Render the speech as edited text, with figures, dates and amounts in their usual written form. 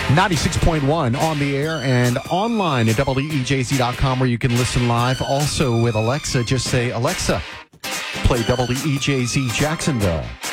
96.1 on the air and online at WEJZ.com where you can listen live. Also with Alexa, just say, Alexa, play WEJZ Jacksonville.